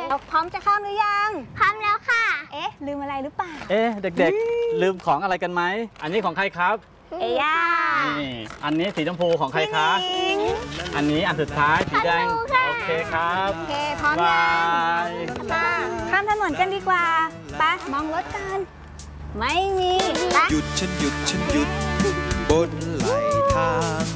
เราพร้อมจะข้ามหรือยังพร้อมแล้วค่ะเอ๊ะลืมอะไรหรือเปล่าเด็กๆลืมของอะไรกันไหมอันนี้ของใครครับเอย่านี่อันนี้สีชมพูของใครคะอันนี้อันสุดท้ายสีแดงโอเคครับโอเคพร้อมยังมาข้ามถนนกันดีกว่าไปมองรถกันไม่มีหยุดฉันหยุดบนไหลทาง